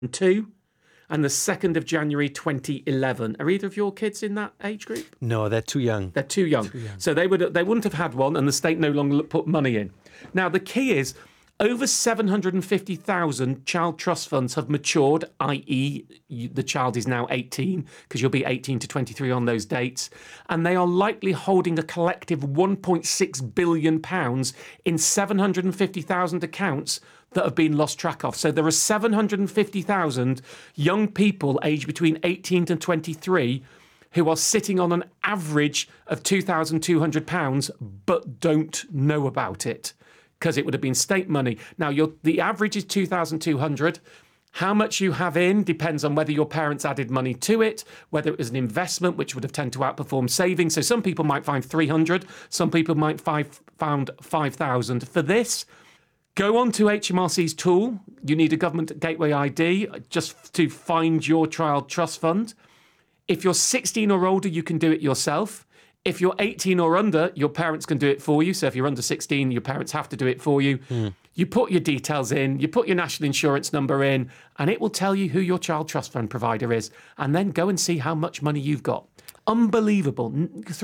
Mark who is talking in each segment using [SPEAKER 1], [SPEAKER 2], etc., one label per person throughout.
[SPEAKER 1] 2002 and the 2nd of January 2011. Are either of your kids in that age group?
[SPEAKER 2] No, they're too young.
[SPEAKER 1] They're too young. So they wouldn't have had one, and the state no longer put money in. Now, the key is over 750,000 child trust funds have matured, i.e. the child is now 18, because you'll be 18 to 23 on those dates, and they are likely holding a collective £1.6 billion in 750,000 accounts that have been lost track of. So there are 750,000 young people aged between 18 and 23 who are sitting on an average of £2,200 but don't know about it, because it would have been state money. Now, the average is 2,200. How much you have in depends on whether your parents added money to it, whether it was an investment, which would have tended to outperform savings. So some people might find 300, some people might found 5,000. For this, go on to HMRC's tool. You need a government gateway ID just to find your child trust fund. If you're 16 or older, you can do it yourself. If you're 18 or under, your parents can do it for you. So if you're under 16, your parents have to do it for you. You put your details in, you put your national insurance number in, and it will tell you who your child trust fund provider is. And then go and see how much money you've got. Unbelievable.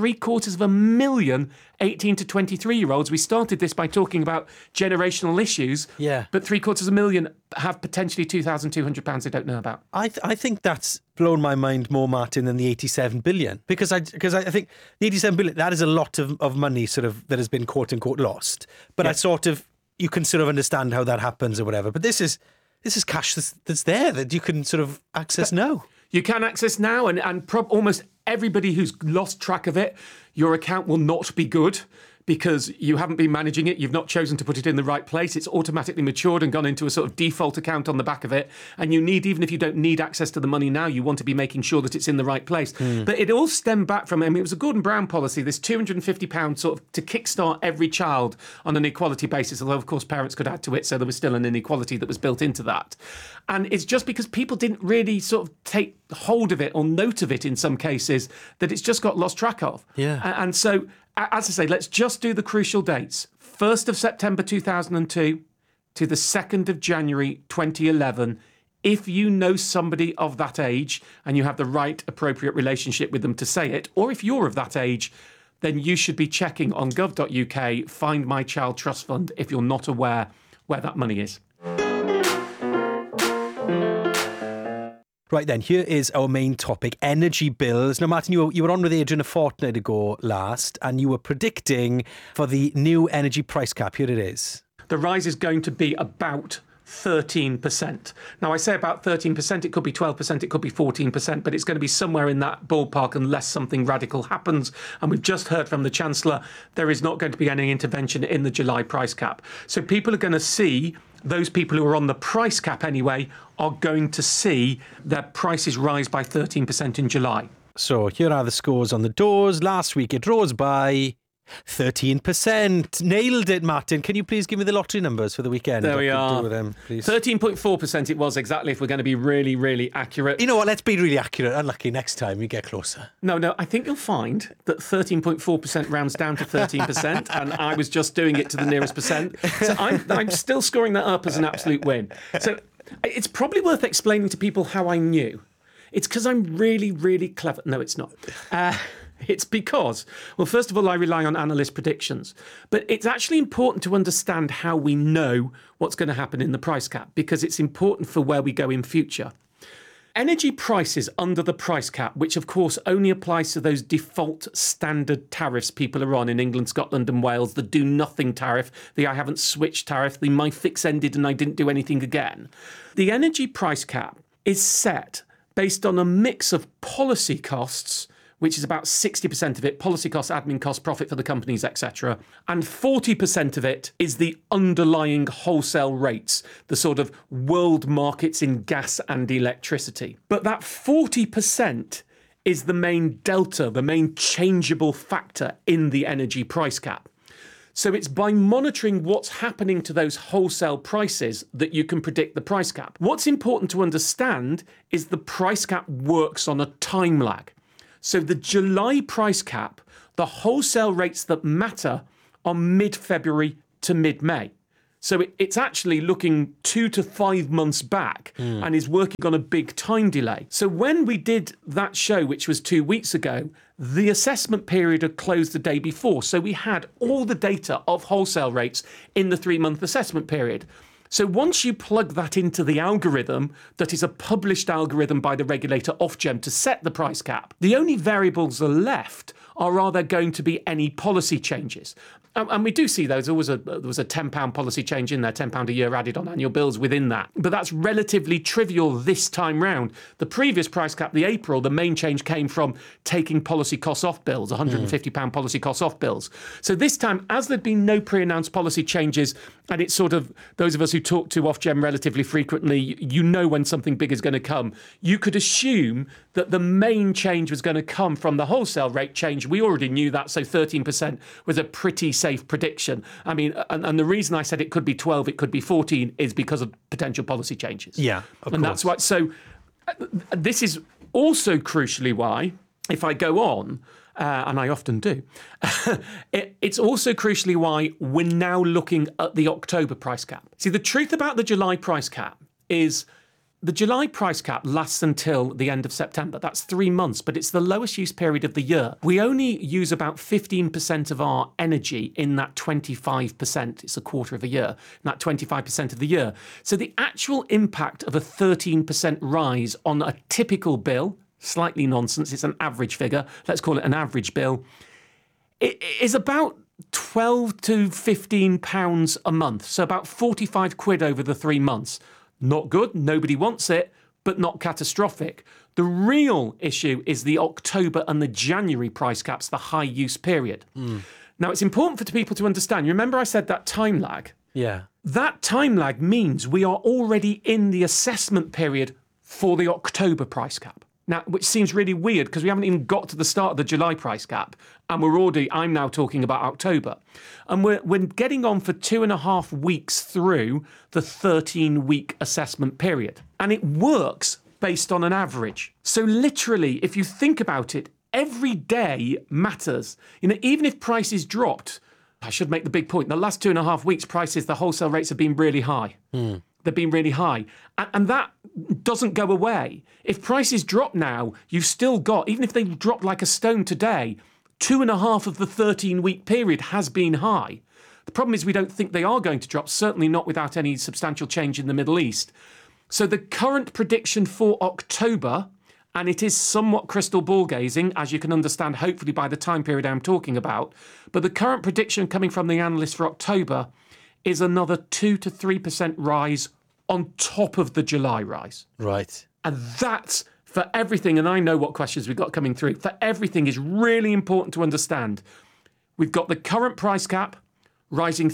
[SPEAKER 1] 750,000 18 to 23-year-olds. We started this by talking about generational issues.
[SPEAKER 2] Yeah.
[SPEAKER 1] But 750,000 have potentially £2,200 they don't know about.
[SPEAKER 2] I think that's blown my mind more, Martin, than the 87 billion. Because I think the 87 billion, that is a lot of money sort of that has been quote unquote lost. But you can sort of understand how that happens or whatever. But this is cash that's there that you can sort of access now.
[SPEAKER 1] You can access now, and almost everybody who's lost track of it, your account will not be good because you haven't been managing it. You've not chosen to put it in the right place. It's automatically matured and gone into a sort of default account on the back of it. And you need, even if you don't need access to the money now, you want to be making sure that it's in the right place. But it all stemmed back from, it was a Gordon Brown policy, this £250 sort of to kickstart every child on an equality basis, although of course parents could add to it, so there was still an inequality that was built into that. And it's just because people didn't really sort of take hold of it or note of it in some cases that it's just got lost track of.
[SPEAKER 2] Yeah.
[SPEAKER 1] And so, as I say, let's just do the crucial dates. 1st of September 2002 to the 2nd of January 2011. If you know somebody of that age and you have the right appropriate relationship with them to say it, or if you're of that age, then you should be checking on gov.uk, Find My Child Trust Fund, if you're not aware where that money is.
[SPEAKER 2] Right then, here is our main topic, energy bills. Now, Martin, you were on with Adrian a fortnight ago last, and you were predicting for the new energy price cap. Here it is.
[SPEAKER 1] The rise is going to be about 13%. Now, I say about 13%, it could be 12%, it could be 14%, but it's going to be somewhere in that ballpark unless something radical happens. And we've just heard from the Chancellor, there is not going to be any intervention in the July price cap. So people are going to see, those people who are on the price cap anyway, are going to see their prices rise by 13% in July.
[SPEAKER 2] So here are the scores on the doors. Last week it rose by 13%. Nailed it, Martin. Can you please give me the lottery numbers for the weekend?
[SPEAKER 1] There we are. 13.4% it was exactly, if we're going to be really, really accurate.
[SPEAKER 2] You know what? Let's be really accurate. Unlucky next time we get closer.
[SPEAKER 1] No, I think you'll find that 13.4% rounds down to 13%, and I was just doing it to the nearest percent. So I'm still scoring that up as an absolute win. So it's probably worth explaining to people how I knew. It's because I'm really, really clever. No, it's not. It's because, well, first of all, I rely on analyst predictions. But it's actually important to understand how we know what's going to happen in the price cap, because it's important for where we go in future. Energy prices under the price cap, which of course only applies to those default standard tariffs people are on in England, Scotland and Wales, the do nothing tariff, the I haven't switched tariff, the my fix ended and I didn't do anything again. The energy price cap is set based on a mix of policy costs, which is about 60% of it, policy costs, admin costs, profit for the companies, etc. And 40% of it is the underlying wholesale rates, the sort of world markets in gas and electricity. But that 40% is the main delta, the main changeable factor in the energy price cap. So it's by monitoring what's happening to those wholesale prices that you can predict the price cap. What's important to understand is the price cap works on a time lag. So the July price cap, the wholesale rates that matter are mid-February to mid-May. So it's actually looking 2 to 5 months back and is working on a big time delay. So when we did that show, which was 2 weeks ago, the assessment period had closed the day before. So we had all the data of wholesale rates in the 3-month assessment period. So once you plug that into the algorithm, that is a published algorithm by the regulator Ofgem to set the price cap, the only variables are left are there going to be any policy changes? And we do see those. There was a £10 policy change in there, £10 a year added on annual bills within that. But that's relatively trivial this time round. The previous price cap, the April, the main change came from taking policy costs off bills, £150 policy costs off bills. So this time, as there'd been no pre-announced policy changes, and it's sort of, those of us who talk to Ofgem relatively frequently, you know when something big is going to come, you could assume that the main change was going to come from the wholesale rate change. We already knew that, so 13% was a pretty safe prediction. I mean, and the reason I said it could be 12, it could be 14, is because of potential policy changes.
[SPEAKER 2] Yeah, of course.
[SPEAKER 1] That's why. So this is also crucially why, if I go on, and I often do, it's also crucially why we're now looking at the October price cap. See, the truth about the July price cap is the July price cap lasts until the end of September. That's 3 months, but it's the lowest use period of the year. We only use about 15% of our energy in that 25%. It's a quarter of a year, in that 25% of the year. So the actual impact of a 13% rise on a typical bill, slightly nonsense, it's an average figure, let's call it an average bill, it is about £12 to £15 a month. So about 45 quid over the 3 months. Not good, nobody wants it, but not catastrophic. The real issue is the October and the January price caps, the high use period. Now, it's important for people to understand. You remember I said that time lag?
[SPEAKER 2] Yeah.
[SPEAKER 1] That time lag means we are already in the assessment period for the October price cap. Now, which seems really weird because we haven't even got to the start of the July price cap and I'm now talking about October. And we're getting on for 2.5 weeks through the 13-week assessment period. And it works based on an average. So literally, if you think about it, every day matters. You know, even if prices dropped, I should make the big point, the last 2.5 weeks prices, the wholesale rates have been really high. They've been really high. And that doesn't go away. If prices drop now, you've still got, even if they drop like a stone today, 2.5 of the 13-week period has been high. The problem is we don't think they are going to drop, certainly not without any substantial change in the Middle East. So the current prediction for October, and it is somewhat crystal ball gazing, as you can understand, hopefully by the time period I'm talking about, but the current prediction coming from the analysts for October is another 2 to 3% rise on top of the July rise.
[SPEAKER 2] Right.
[SPEAKER 1] And that's for everything, and I know what questions we've got coming through, for everything is really important to understand. We've got the current price cap rising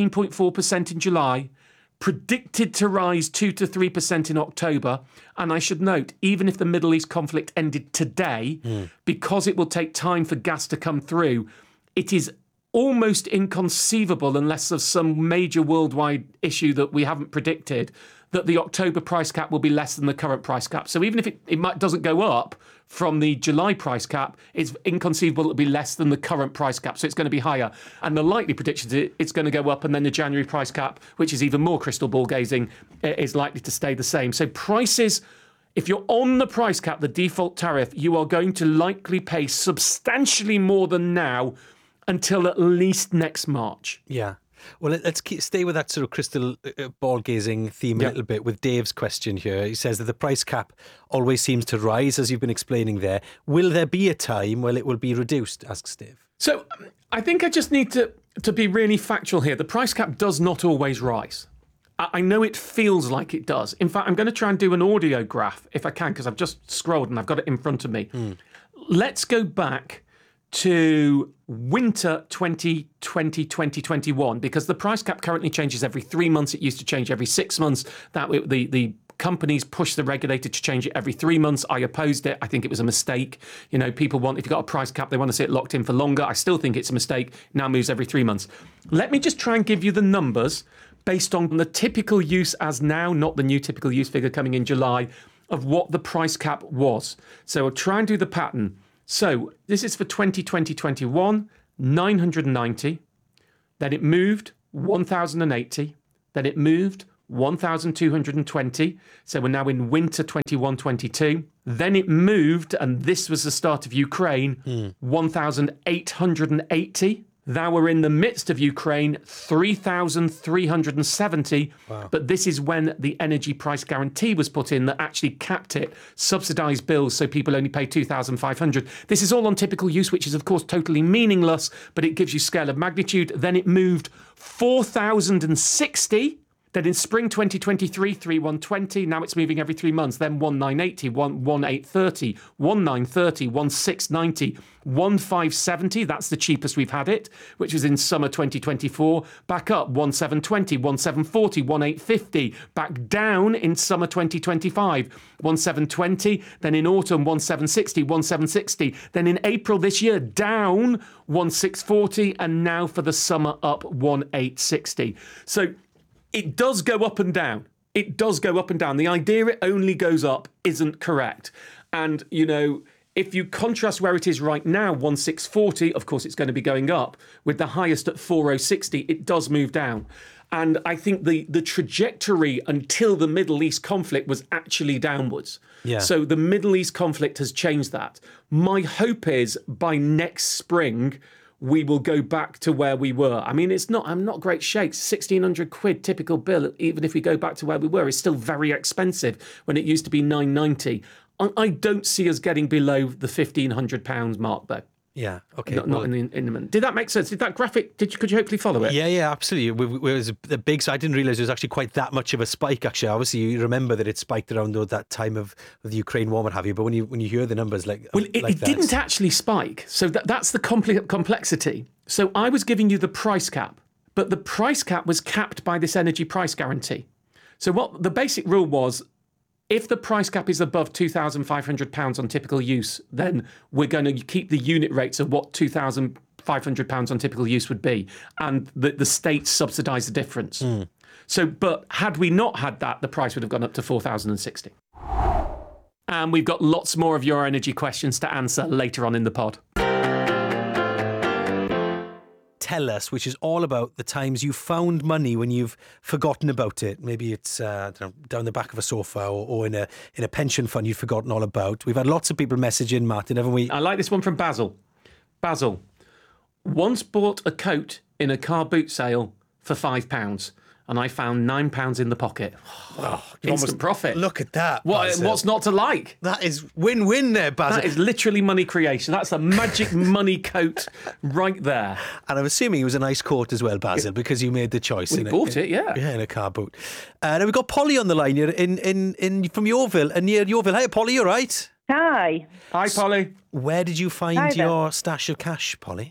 [SPEAKER 1] 13.4% in July, predicted to rise 2 to 3% in October. And I should note, even if the Middle East conflict ended today, because it will take time for gas to come through, it is almost inconceivable, unless there's some major worldwide issue that we haven't predicted, that the October price cap will be less than the current price cap. So even if it doesn't go up from the July price cap, it's inconceivable it'll be less than the current price cap. So it's going to be higher. And the likely prediction is it's going to go up, and then the January price cap, which is even more crystal ball gazing, is likely to stay the same. So prices, if you're on the price cap, the default tariff, you are going to likely pay substantially more than now until at least next March.
[SPEAKER 2] Yeah. Well, let's stay with that sort of crystal ball gazing theme a little bit with Dave's question here. He says that the price cap always seems to rise, as you've been explaining there. Will there be a time when it will be reduced, asks Dave.
[SPEAKER 1] So I think I just need to be really factual here. The price cap does not always rise. I know it feels like it does. In fact, I'm going to try and do an audio graph if I can, because I've just scrolled and I've got it in front of me. Let's go back to winter 2020-2021, because the price cap currently changes every 3 months. It used to change every 6 months. The companies pushed the regulator to change it every 3 months. I opposed it. I think it was a mistake. You know, people want, if you've got a price cap, they want to see it locked in for longer. I still think it's a mistake. Now moves every 3 months. Let me just try and give you the numbers based on the typical use as now, not the new typical use figure coming in July, of what the price cap was. So I'll try and do the pattern. So this is for 2020-21, 990. Then it moved 1,080, Then it moved 1,220. So we're now in winter 21-22. Then it moved, and this was the start of Ukraine, 1,880. Now we're in the midst of Ukraine, 3,370.
[SPEAKER 2] Wow.
[SPEAKER 1] But this is when the energy price guarantee was put in that actually capped it, subsidised bills, so people only pay 2,500. This is all on typical use, which is, of course, totally meaningless, but it gives you scale of magnitude. Then it moved 4,060. Then in spring 2023, 3,120. Now it's moving every 3 months. Then 1,980, 1,830, 1,930, 1,690, 1,570. That's the cheapest we've had it, which was in summer 2024. Back up 1,720, 1,740, 1,850. Back down in summer 2025, 1,720. Then in autumn 1,760, 1,760. Then in April this year down 1,640, and now for the summer up 1,860. So it does go up and down. It does go up and down. The idea it only goes up isn't correct. And, you know, if you contrast where it is right now, 1,640, of course it's going to be going up. With the highest at 4,060, it does move down. And I think the trajectory until the Middle East conflict was actually downwards.
[SPEAKER 2] Yeah.
[SPEAKER 1] So the Middle East conflict has changed that. My hope is by next spring, we will go back to where we were. I mean, I'm not great shakes. 1,600 quid typical bill, even if we go back to where we were, is still very expensive when it used to be 990. I don't see us getting below the £1,500 mark, though.
[SPEAKER 2] Yeah, okay.
[SPEAKER 1] Not in the minute. Did that make sense? Did that graphic, could you hopefully follow it?
[SPEAKER 2] Yeah, absolutely. It was a big, so I didn't realise it was actually quite that much of a spike, actually. Obviously, you remember that it spiked around that time of the Ukraine war, what have you, but when you hear the numbers like
[SPEAKER 1] it didn't actually spike. So that's the complexity. So I was giving you the price cap, but the price cap was capped by this energy price guarantee. So what the basic rule was, if the price cap is above £2,500 on typical use, then we're going to keep the unit rates of what £2,500 on typical use would be. And the states subsidise the difference. So, but had we not had that, the price would have gone up to 4,060. And we've got lots more of your energy questions to answer later on in the pod.
[SPEAKER 2] Tell us, which is all about the times you found money when you've forgotten about it. Maybe it's down the back of a sofa or in a pension fund you've forgotten all about. We've had lots of people message in, Martin, haven't we?
[SPEAKER 1] I like this one from Basil. Basil, once bought a coat in a car boot sale for £5 and I found £9 in the pocket. Instant profit.
[SPEAKER 2] Look at that.
[SPEAKER 1] What's not to like?
[SPEAKER 2] That is win-win there, Basil.
[SPEAKER 1] That is literally money creation. That's a magic money coat right there.
[SPEAKER 2] And I'm assuming it was a nice coat as well, Basil, because you made the choice.
[SPEAKER 1] We bought it, yeah.
[SPEAKER 2] Yeah, in a car boot. Now we've got Polly on the line here from Yeovil, and near Yeovil. Hi, Polly, you all right?
[SPEAKER 3] Hi.
[SPEAKER 1] Hi, Polly.
[SPEAKER 2] Where did you find your stash of cash, Polly?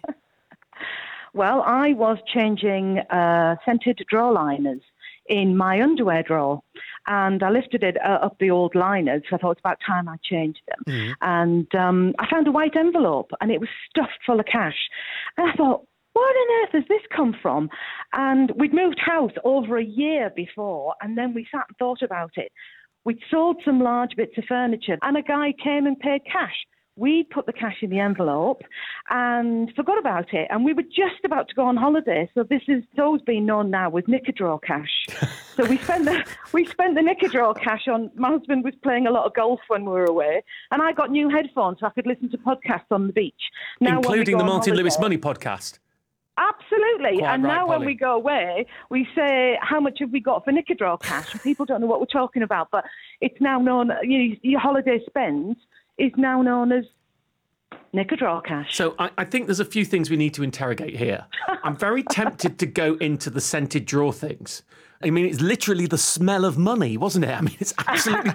[SPEAKER 3] Well, I was changing scented drawer liners in my underwear drawer, and I lifted it up the old liners. So I thought it's about time I changed them. And I found a white envelope, and it was stuffed full of cash. And I thought, where on earth has this come from? And we'd moved house over a year before, and then we sat and thought about it. We'd sold some large bits of furniture, and a guy came and paid cash. We put the cash in the envelope and forgot about it. And we were just about to go on holiday. So this is always been known now as Knicker-Draw cash. So we spent the Knicker-Draw cash on, my husband was playing a lot of golf when we were away. And I got new headphones so I could listen to podcasts on the beach. Now,
[SPEAKER 1] including the Martin Lewis Money podcast.
[SPEAKER 3] Absolutely.
[SPEAKER 1] Quite
[SPEAKER 3] and
[SPEAKER 1] right,
[SPEAKER 3] now
[SPEAKER 1] Polly.
[SPEAKER 3] when we go away, we say, how much have we got for Knicker-Draw cash? And people don't know what we're talking about. But it's now known, your holiday spend is now known as Knicker-Draw cash.
[SPEAKER 1] So I think there's a few things we need to interrogate here. I'm very tempted to go into the scented drawer things. I mean, it's literally the smell of money, wasn't it? I mean, it's absolutely...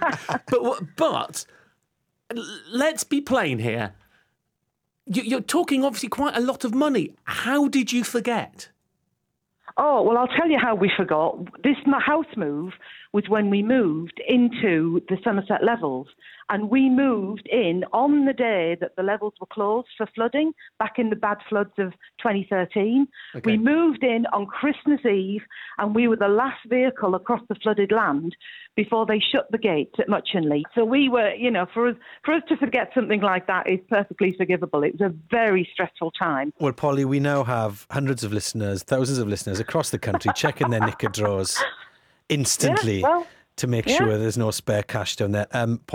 [SPEAKER 1] but let's be plain here. You're talking obviously quite a lot of money. How did you forget?
[SPEAKER 3] Oh, well, I'll tell you how we forgot. This house move was when we moved into the Somerset levels. And we moved in on the day that the levels were closed for flooding, back in the bad floods of 2013. Okay. We moved in on Christmas Eve, and we were the last vehicle across the flooded land before they shut the gates at Muchenley. So we were, for us to forget something like that is perfectly forgivable. It was a very stressful time.
[SPEAKER 2] Well, Polly, we now have hundreds of listeners, thousands of listeners across the country checking their knicker drawers instantly
[SPEAKER 3] well,
[SPEAKER 2] to make
[SPEAKER 3] yeah.
[SPEAKER 2] sure there's no spare cash down there.